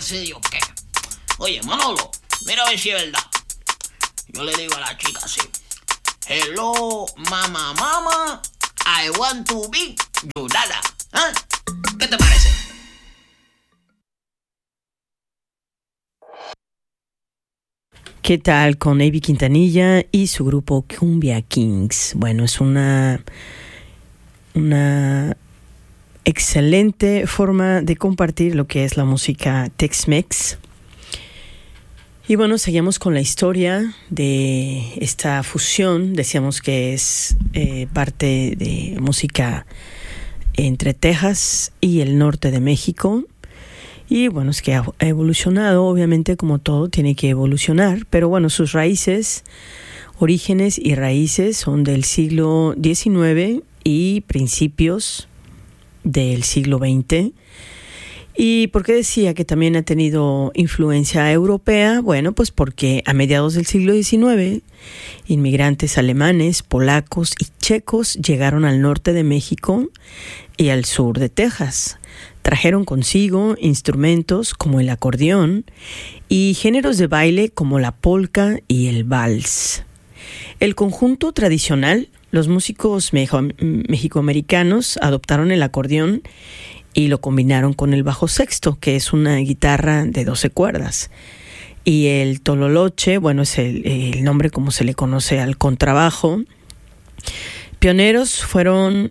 sé Dios qué. Oye, Manolo, mira a ver si es verdad. Yo le digo a la chica así: hello, mama, I want to be your dada. ¿Ah? ¿Qué te parece? ¿Qué tal con Avi Quintanilla y su grupo Cumbia Kings? Bueno, es una excelente forma de compartir lo que es la música Tex-Mex. Y bueno, seguimos con la historia de esta fusión. Decíamos que es parte de música entre Texas y el norte de México. Y bueno, es que ha evolucionado, obviamente, como todo tiene que evolucionar, pero bueno, sus orígenes y raíces son del siglo XIX y principios del siglo XX. ¿Y por qué decía que también ha tenido influencia europea? Bueno, pues porque a mediados del siglo XIX, inmigrantes alemanes, polacos y checos llegaron al norte de México y al sur de Texas. Trajeron consigo instrumentos como el acordeón y géneros de baile como la polka y el vals. El conjunto tradicional, los músicos mexicoamericanos adoptaron el acordeón y lo combinaron con el bajo sexto, que es una guitarra de 12 cuerdas. Y el tololoche, bueno, es el nombre como se le conoce al contrabajo. Pioneros fueron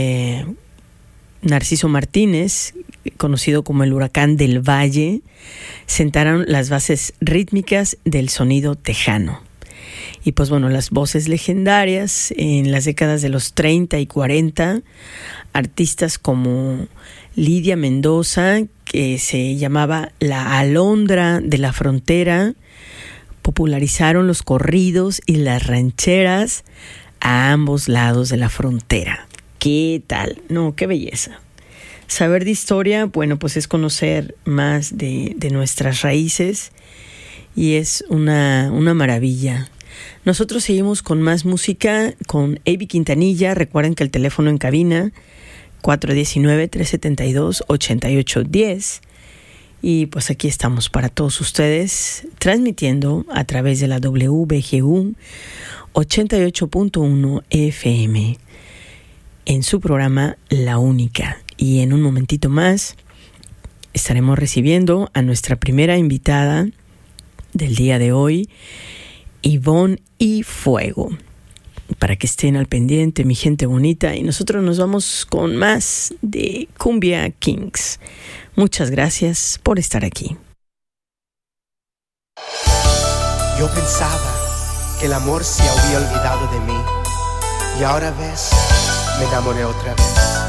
Narciso Martínez, conocido como el Huracán del Valle. Sentaron las bases rítmicas del sonido tejano. Y pues bueno, las voces legendarias en las décadas de los 30 y 40, artistas como Lidia Mendoza, que se llamaba la Alondra de la Frontera, popularizaron los corridos y las rancheras a ambos lados de la frontera. ¿Qué tal? No, qué belleza. Saber de historia, bueno, pues es conocer más de nuestras raíces y es una maravilla. Nosotros seguimos con más música con Avi Quintanilla. Recuerden que el teléfono en cabina 419-372-8810. Y pues aquí estamos para todos ustedes, transmitiendo a través de la WBGU 88.1 FM en su programa La Única. Y en un momentito más estaremos recibiendo a nuestra primera invitada del día de hoy, Ivonne y Fuego, para que estén al pendiente, mi gente bonita. Y nosotros nos vamos con más de Cumbia Kings. Muchas gracias por estar aquí. Yo pensaba que el amor se había olvidado de mí, y ahora ves, me enamoré otra vez.